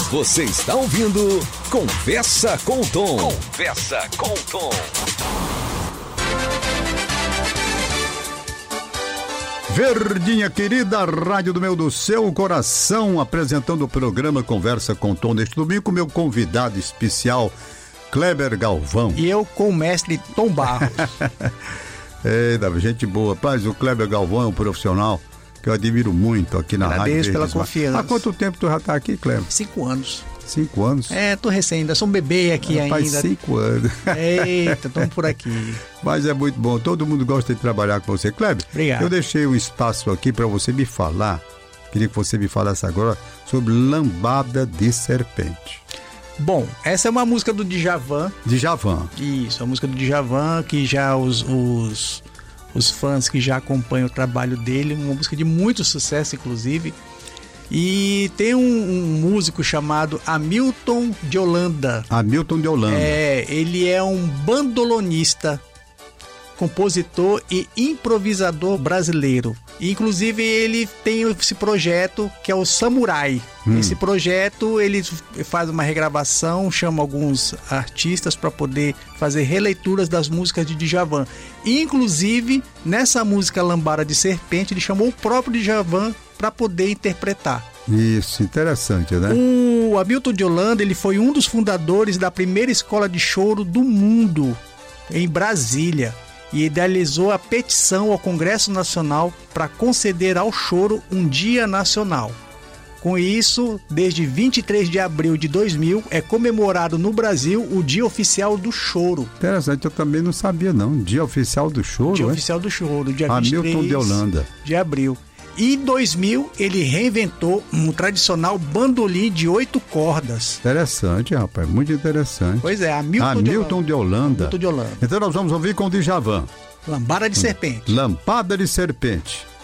Você está ouvindo Conversa com o Tom. Conversa com o Tom. Verdinha querida, rádio do meu, do seu coração, apresentando o programa Conversa com o Tom neste domingo com meu convidado especial, Kleber Galvão. E eu com o mestre Tom Barros. Eita, gente boa. Rapaz, o Kleber Galvão é um profissional que eu admiro muito aqui na rádio. Agradeço pela confiança. Há quanto tempo tu já está aqui, Kleber? 5 anos. 5 anos? Tô recém, ainda sou um bebê aqui. Rapaz, ainda. 5 anos. Eita, estamos por aqui. Mas é muito bom, todo mundo gosta de trabalhar com você. Kleber, obrigado. Eu deixei um espaço aqui para você me falar, queria que você me falasse agora sobre Lambada de Serpente. Bom, essa é uma música do Djavan. Djavan. Isso, a música do Djavan, que já os fãs que já acompanham o trabalho dele, uma música de muito sucesso, inclusive. E tem um músico chamado Hamilton de Holanda. Hamilton de Holanda. Ele é um bandolonista, compositor e improvisador brasileiro. E, inclusive, ele tem esse projeto que é o Samurai. Esse projeto, ele faz uma regravação, chama alguns artistas para poder fazer releituras das músicas de Djavan. E, inclusive, nessa música Lambada de Serpente, ele chamou o próprio Djavan para poder interpretar. Isso, interessante, né? O Hamilton de Holanda, ele foi um dos fundadores da primeira escola de choro do mundo, em Brasília, e idealizou a petição ao Congresso Nacional para conceder ao choro um dia nacional. Com isso, desde 23 de abril de 2000, é comemorado no Brasil o Dia Oficial do Choro. Interessante, eu também não sabia não. Dia Oficial do Choro, Dia Oficial do Choro, dia Hamilton 23 de Holanda. de abril. E em 2000, ele reinventou um tradicional bandolim de 8 cordas. Interessante, rapaz, muito interessante. Pois é, Hamilton de Holanda. Hamilton de Holanda. Então nós vamos ouvir com o Djavan. Lambada de Serpente. Lambada de Serpente.